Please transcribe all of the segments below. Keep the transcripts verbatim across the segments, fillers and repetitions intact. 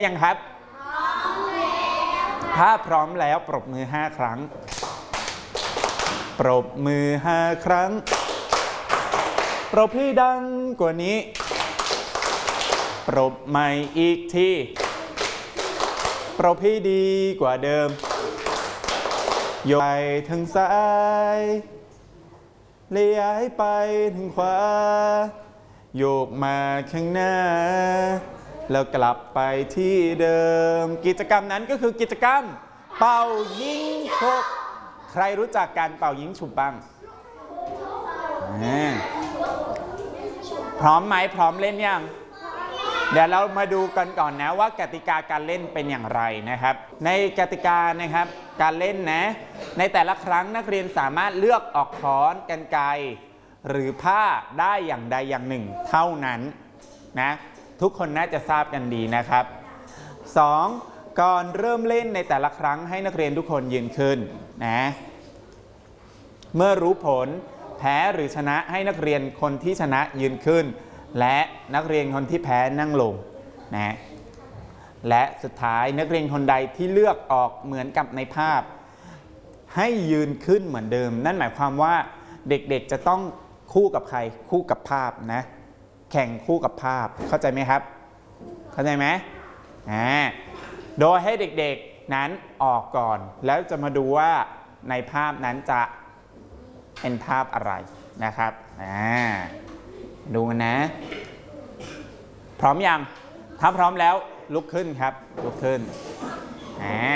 ยังครับถ้าพร้อมแล้วปรบมือห้าครั้งปรบมือห้าครั้งปรบให้ดังกว่านี้ปรบใหม่อีกทีปรบให้ดีกว่าเดิมโยกไปทางซ้ายเลี้ยวไปทางขวาโยกมาข้างหน้าแล้วกลับไปที่เดิมกิจกรรมนั้นก็คือกิจกรรมเป่ายิงฉุบใครรู้จักการเป่ายิงฉุบบ้างพร้อมไหมพร้อมเล่นยังเดี๋ยวเรามาดูกันก่อนนะว่ากติกาการเล่นเป็นอย่างไรนะครับในกติกานะครับการเล่นนะในแต่ละครั้งนักเรียนสามารถเลือกออกค้อนกรรไกรหรือผ้าได้อย่างใดอย่างหนึ่งเท่านั้นนะทุกคนน่าจะทราบกันดีนะครับ สอง ก่อนเริ่มเล่นในแต่ละครั้งให้นักเรียนทุกคนยืนขึ้นนะเมื่อรู้ผลแพ้หรือชนะให้นักเรียนคนที่ชนะยืนขึ้นและนักเรียนคนที่แพ้นั่งลงนะและสุดท้ายนักเรียนคนใดที่เลือกออกเหมือนกับในภาพให้ยืนขึ้นเหมือนเดิมนั่นหมายความว่าเด็กๆจะต้องคู่กับใครคู่กับภาพนะแข่งคู่กับภาพเข้าใจไหมครับเข้าใจไหมอ่าโดยให้เด็กๆนั้นออกก่อนแล้วจะมาดูว่าในภาพนั้นจะเป็นภาพอะไรนะครับอ่าดูกันนะพร้อมยังถ้าพร้อมแล้วลุกขึ้นครับลุกขึ้นอ่า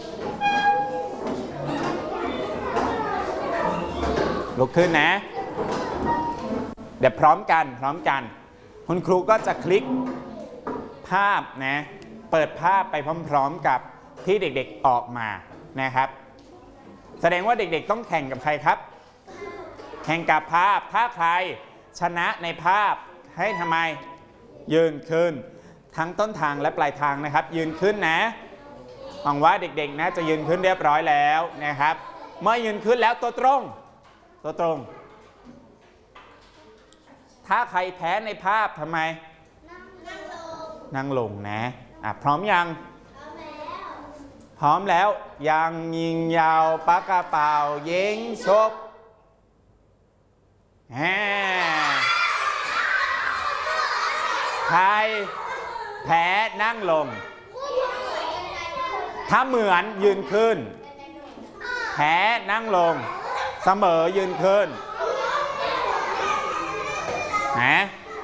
ลุกขึ้นนะเดี๋ยวพร้อมกันพร้อมกันคุณครูก็จะคลิกภาพนะเปิดภาพไปพร้อมๆกับที่เด็กๆออกมานะครับแสดงว่าเด็กๆต้องแข่งกับใครครับแข่งกับภาพถ้าใครชนะในภาพให้ทำไมยืนขึ้นทั้งต้นทางและปลายทางนะครับยืนขึ้นนะหวังว่าเด็กๆนะจะยืนขึ้นเรียบร้อยแล้วนะครับเมื่อยืนขึ้นแล้วตัวตรงตัวตรงถ้าใครแพ้ในภาพทำไมนั่งลงนั่งลงนะอ่ะพร้อมยังพร้อมแล้วยังยิงยาวปากกระเป๋ายิงชกแฮ่ใครแพ้นั่งลงถ้าเหมือนยืนขึ้นแพ้นั่งลงเสมอยืนขึ้นนะ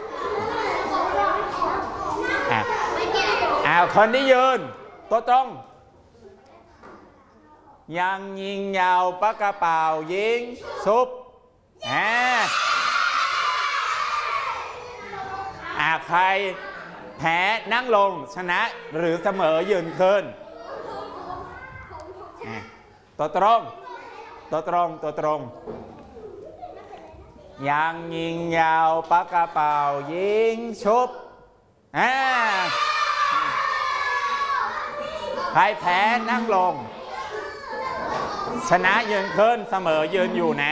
อ้าวคนที่ยืนตัวตรงยังยิงยาวปากกระเป๋ายิงชุบอ่าอ่าใครแพ้นั่งลงชนะหรือเสมอยืนขึ้นตัวตรงตัวตรงตัวตรงยังยิงยาวปากกระเป๋ายิงชุบอ่าใครแพ้นั่งลงชนะยืนขึ้นเสมอยืนอยู่นะ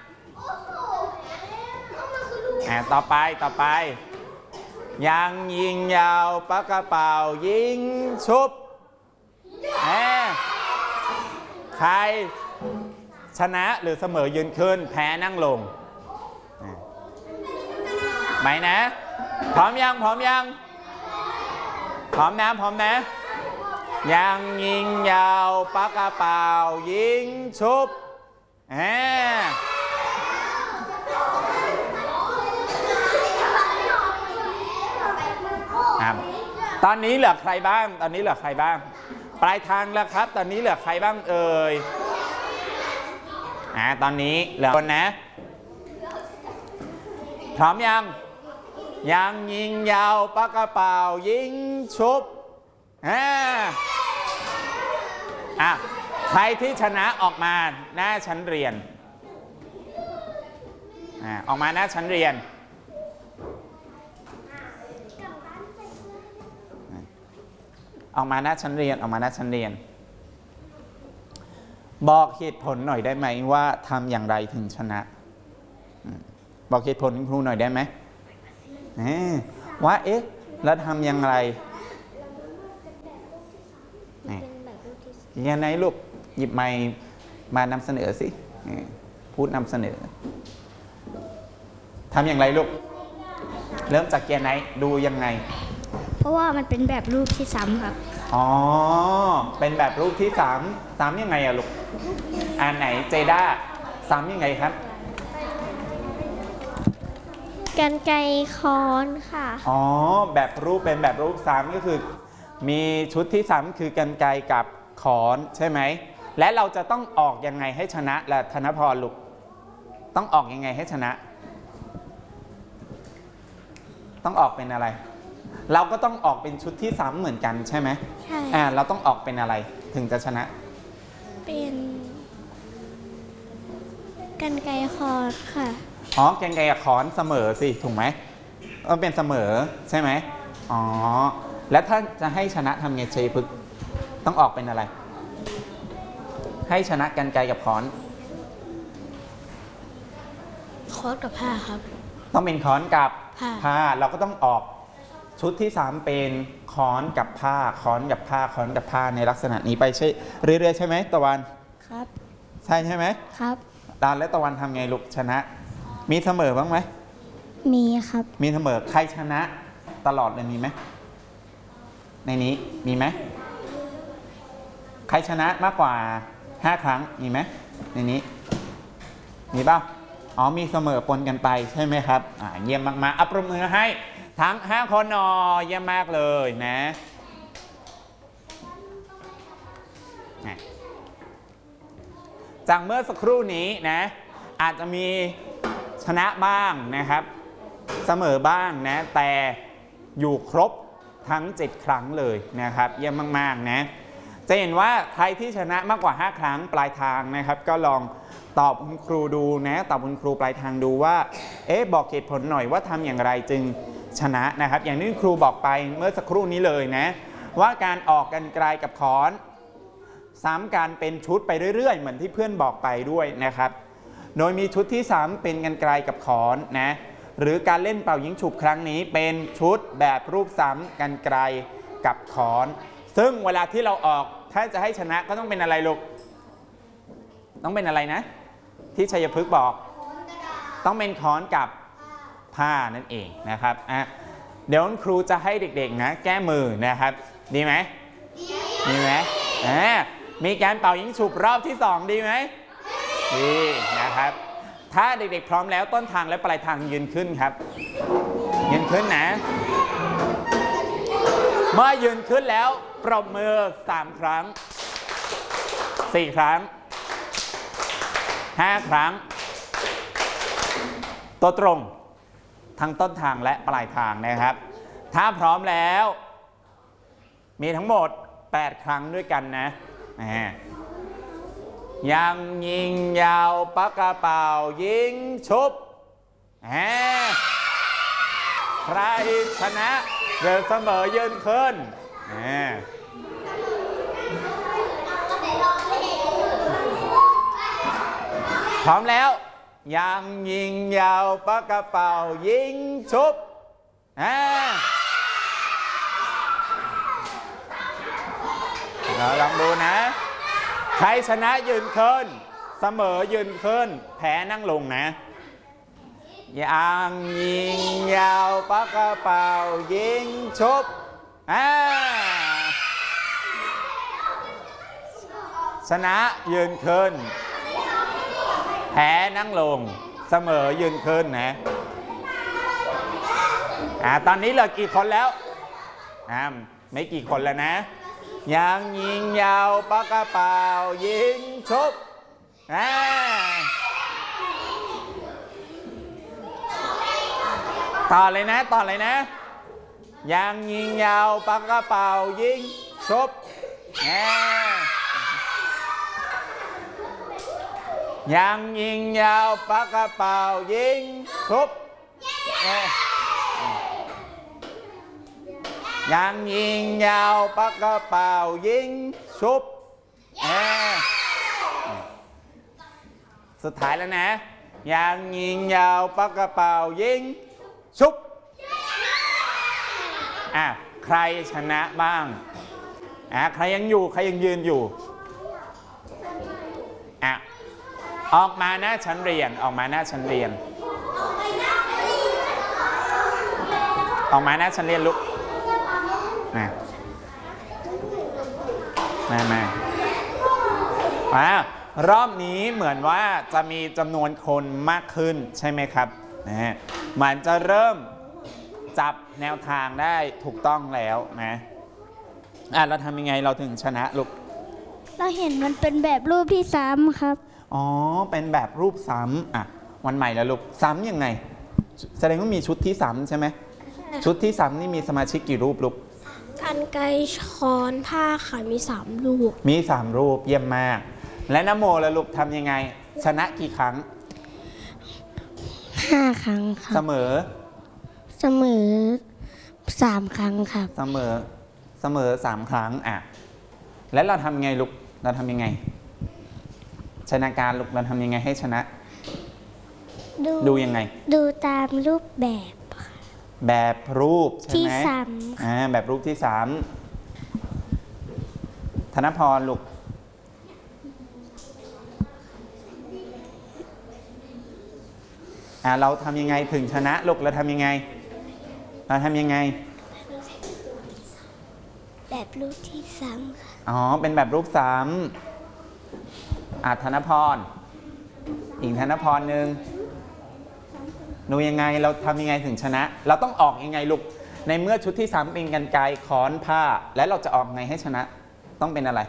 อ่าต่อไปต่อไปยังยิงยาวปากกระเป๋ายิงชุบอ่าใครชนะหรือเสมอยืนขึ้นแพ้นั่งลงไหมนะพร้อมยังพร้อมยังพร้อมนะพร้อมนะยังยิงยาวปากกระเป๋ายิงชุบอ่าตอนนี้เหลือใครบ้างตอนนี้เหลือใครบ้างปลายทางแล้วครับตอนนี้เหลือใครบ้างเอ่ยอ่าตอนนี้เหลือคนนะพร้อมยังยังยิงยาวปากกระเป๋ายิงชุบอ่าอ่ะใครที่ชนะออกมาหน้าชั้นเรียนอ่าออกมาหน้าชั้นเรียนออกมาหน้าชั้นเรียนออกมาหน้าชั้นเรียนบอกเหตุผลหน่อยได้ไหมว่าทำอย่างไรถึงชนะบอกเหตุผลคุณครูหน่อยได้ไหมว่าเอ๊ะแล้วทำอย่างไรยังไงลูกหยิบไมค์มานำเสนอสิพูดนำเสนอทำอย่างไรลูกเริ่มจากเกียร์ไหนดูยังไงเพราะว่ามันเป็นแบบรูปที่ซ้ำครับอ๋อเป็นแบบรูปที่ซ้ำซ้ำยังไงอะลูกอันไหนเจด้าซ้ำยังไงครับกรรไกรค้อนค่ะอ๋อแบบรูปเป็นแบบรูปซ้ำก็คือมีชุดที่ซ้ำคือกรรไกรกับค้อนใช่ไหมและเราจะต้องออกยังไงให้ชนะและธนพรลูกต้องออกยังไงให้ชนะต้องออกเป็นอะไรเราก็ต้องออกเป็นชุดที่ซ้ำเหมือนกันใช่ไหมใช่อ่าเราต้องออกเป็นอะไรถึงจะชนะเป็นกรรไกรค้อนค่ะอ๋อกรรไกรกับค้อนเสมอสิถูกไหมต้องเป็นเสมอใช่ไหมอ๋อแล้วถ้าจะให้ชนะทำไงชัยพฤกษ์ต้องออกเป็นอะไรให้ชนะกรรไกรกับค้อนค้อนกับผ้าครับต้องเป็นค้อนกับผ้าผ้าเราก็ต้องออกชุดที่สามเป็นค้อนกับผ้าค้อนกับผ้าค้อนกับผ้าในลักษณะนี้ไปใช่เรื่อยๆใช่ไหมตะวันครับใช่ใช่ไหมครับดานและตะวันทำไงลูกชนะมีเสมอบ้างไหมมีครับมีเสมอใครชนะตลอดเลยมีไหมในนี้มีไหมใครชนะมากกว่าห้าครั้งมีไหมในนี้มีบ้างอ๋อมีเสมอปนกันไปใช่ไหมครับอ่าเยี่ยมมากๆอัปรบมือให้ทั้งห้าคนนอเยี่ยมมากเลยนะจากเมื่อสักครู่นี้นะอาจจะมีชนะบ้างนะครับเสมอบ้างนะแต่อยู่ครบทั้งเจ็ดครั้งเลยนะครับเยี่ยมมากๆนะจะเห็นว่าใครที่ชนะมากกว่าห้าครั้งปลายทางนะครับก็ลองตอบคุณครูดูนะตอบคุณครูปลายทางดูว่าเอ๊ะบอกเหตุผลหน่อยว่าทำอย่างไรจึงชนะนะครับอย่างที่ครูบอกไปเมื่อสักครู่นี้เลยนะว่าการออกกรรไกรกับค้อนซ้ำกันเป็นชุดไปเรื่อยๆเหมือนที่เพื่อนบอกไปด้วยนะครับโดยมีชุดที่สามเป็นกรรไกรกับค้อนนะหรือการเล่นเป่ายิงฉุบครั้งนี้เป็นชุดแบบรูปซ้ำกรรไกรกับค้อนซึ่งเวลาที่เราออกถ้าจะให้ชนะก็ต้องเป็นอะไรลูกต้องเป็นอะไรนะที่ชัยพฤกษ์บอกต้องเป็นค้อนกับผ้านั่นเองนะครับอ่ะเดี๋ยวครูจะให้เด็กๆนะแก้มือนะครับดีไหมดีไหมอ่ามีการเป่ายิงฉุบรอบที่สองดีไหมดีนะครับถ้าเด็กๆพร้อมแล้วต้นทางและปลายทางยืนขึ้นครับยืนขึ้นนะเมื่อยืนขึ้นแล้วปรบมือสามครั้งสี่ครั้งห้าครั้งตัวตรงทั้งต้นทางและปลายทางนะครับถ้าพร้อมแล้วมีทั้งหมดแปดครั้งด้วยกันนะยังยิงยาวปากกระเป๋ายิงชุบใครชนะหรือเสมอยืนขึ้นพร้อมแล้วยังยิงยาวปากกระเป๋ายิงชุบเราลองดูนะใครชนะยืนขึ้นเสมอยืนขึ้นแพ้นั่งลงนะยังยิงยาวปากกระเป๋ายิงชุบชนะยืนขึ้นแพ้นั่งลงเสมอยืนขึ้นนะอ่าตอนนี้เหลือกี่คนแล้วอ่าไม่กี่คนแล้วนะยังยิงยาวปากกระเป๋ายิงชุบอ่าต่อเลยนะต่อเลยนะยังยิงยาวปากกระเป๋ายิงชุบอ่ายังยิงยาวปากกระเป๋ายิงชุบยังยิงยาวปากกระเป๋ายิงชุบสุดท้ายแล้วนะยังยิงยาวปากกระเป๋ายิงชุบอ่ะใครชนะบ้างอ่ะใครยังอยู่ใครยังยืนอยู่ออกมาหน้าชั้นเรียนออกมาหน้าชั้นเรียนออกมาหน้าชั้นเรียนลูกมามามารอบนี้เหมือนว่าจะมีจำนวนคนมากขึ้นใช่ไหมครับนะฮะมันจะเริ่มจับแนวทางได้ถูกต้องแล้วนะอ่ะเราทำยังไงเราถึงชนะลูกเราเห็นมันเป็นแบบรูปที่ซ้ำครับอ๋อเป็นแบบรูปซ้ำอ่ะวันใหม่แล้วลูกซ้ำยังไงแสดงว่ามีชุดที่ซ้ำใช่ไหมชุดที่ซ้ำนี่มีสมาชิกกี่รูปลูกกรรไกรช้อนผ้าค่ะมีสามรูปมีสามรูปเยี่ยมมากและนโมแล้วลูกทำยังไงชนะกี่ครั้งห้าครั้งครับเสมอเสมอสามครั้งครับเสมอเสมอสามครั้งอ่ะแล้วเราทำยังไงลูกเราทำยังไงชนะการลูกเราทำยังไงให้ชนะดูดูยังไงดูตามรูปแบบแบบรูปใช่ไหมที่สามอ่าแบบรูปที่สามธนพรลูกอ่าเราทำยังไงถึงชนะลูกเราทำยังไงเราทำยังไงแบบรูปที่สามอ๋อเป็นแบบรูปสามอ่าธนพรอีกธนพรหนึ่งหนูยังไงเราทำยังไงถึงชนะเราต้องออกยังไงลูกในเมื่อชุดที่สามเป็นกรรไกรค้อนผ้าและเราจะออกไงให้ชนะต้องเป็นอะไร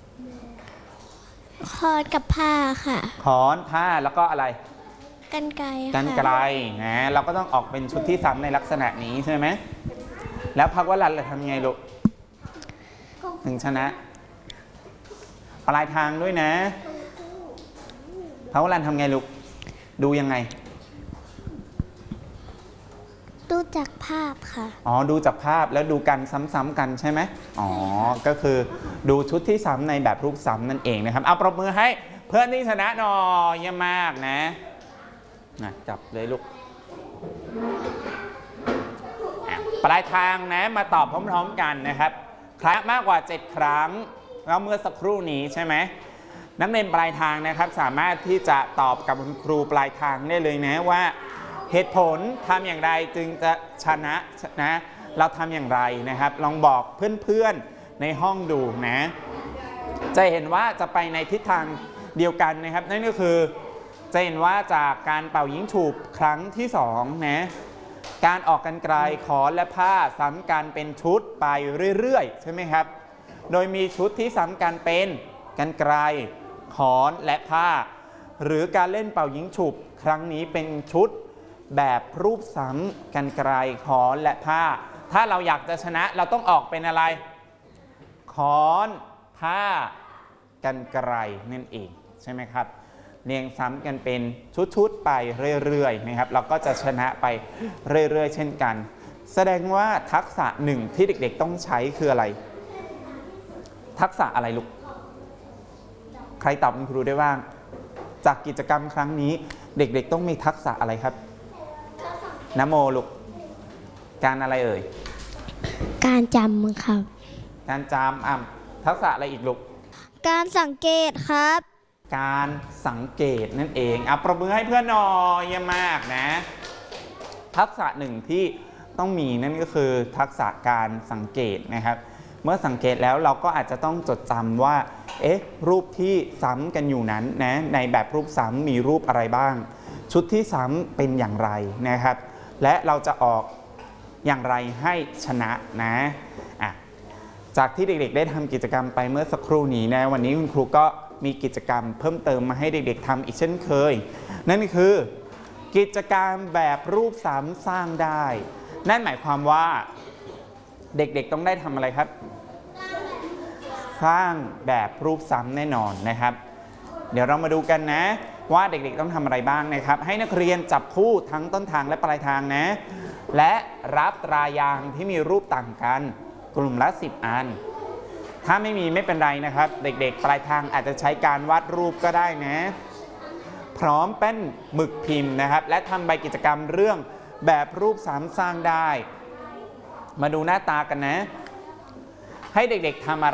ค้อนกับผ้าค่ะค้อนผ้าแล้วก็อะไรกรรไกรกรรไกรนะเราก็ต้องออกเป็นชุดที่สามในลักษณะนี้ใช่ไหมแล้วพักวรันเราทำยังไงลูกถึงชนะปลายทางด้วยนะพักวรันทำไงลูกดูยังไงดูจากภาพค่ะอ๋อดูจากภาพแล้วดูกันซ้ำๆกันใช่ไหมอ๋อก็คือดูชุดที่ซ้ำในแบบรูปซ้ำนั่นเองนะครับเอาปรบมือให้เพื่อนที่ชนะหน่อยเยี่ยมมากนะนะจับเลยลูกปลายทางนะมาตอบพร้อมๆกันนะครับครั้งมากกว่าเจ็ดครั้งแล้วเมื่อสักครู่นี้ใช่ไหมนักเรียนปลายทางนะครับสามารถที่จะตอบกับคุณครูปลายทางได้เลยนะว่าเหตุผลทำอย่างไรจึงจะชนะนะเราทำอย่างไรนะครับลองบอกเพื่อนๆในห้องดูนะจะเห็นว่าจะไปในทิศทางเดียวกันนะครับนั่นก็คือจะเห็นว่าจากการเป่ายิงฉุบครั้งที่สองนะการออกกรรไกรค้อนและผ้าซ้ำกันเป็นชุดไปเรื่อยๆใช่ไหมครับโดยมีชุดที่ซ้ำกันเป็นกรรไกรค้อนและผ้าหรือการเล่นเป่ายิงฉุบครั้งนี้เป็นชุดแบบรูปซ้ำกรรไกรค้อนและผ้าถ้าเราอยากจะชนะเราต้องออกเป็นอะไรค้อนผ้ากรรไกรนั่นเองใช่ไหมครับเรียงซ้ำกันเป็นชุดๆไปเรื่อยๆนะครับเราก็จะชนะไปเรื่อยๆเช่นกันแสดงว่าทักษะหนึ่งที่เด็กๆต้องใช้คืออะไรทักษะอะไรลูกใครตอบคุณครูได้บ้างจากกิจกรรมครั้งนี้เด็กๆต้องมีทักษะอะไรครับนโมลูกการอะไรเอ่ยการจำครับการจำอ่ะทักษะอะไรอีกลูกการสังเกตครับการสังเกตนั่นเองอ่ะปรบมือให้เพื่อนหน่อยเยี่ยมมากนะทักษะหนึ่งที่ต้องมีนั่นก็คือทักษะการสังเกตนะครับเมื่อสังเกตแล้วเราก็อาจจะต้องจดจำว่าเอ๊ะรูปที่ซ้ำกันอยู่นั้นนะในแบบรูปซ้ำมีรูปอะไรบ้างชุดที่ซ้ำเป็นอย่างไรนะครับและเราจะออกอย่างไรให้ชนะนะอ่ะจากที่เด็กๆได้ทำกิจกรรมไปเมื่อสักครู่นี้นะวันนี้คุณครูก็มีกิจกรรมเพิ่มเติมมาให้เด็กๆทำอีกเช่นเคยนั่นคือกิจกรรมแบบรูปซ้ำสร้างได้นั่นหมายความว่าเด็กๆต้องได้ทำอะไรครับสร้างแบบรูปซ้ำแน่นอนนะครับเดี๋ยวเรามาดูกันนะว่าเด็กๆต้องทำอะไรบ้างนะครับให้นักเรียนจับคู่ทั้งต้นทางและปลายทางนะและรับตรายางที่มีรูปต่างกันกลุ่มละสิบอันถ้าไม่มีไม่เป็นไรนะครับเด็กๆปลายทางอาจจะใช้การวาดรูปก็ได้นะพร้อมเป็นหมึกพิมพ์นะครับและทำใบกิจกรรมเรื่องแบบรูปซ้ำสร้างได้มาดูหน้าตากันนะให้เด็กๆทำอะไร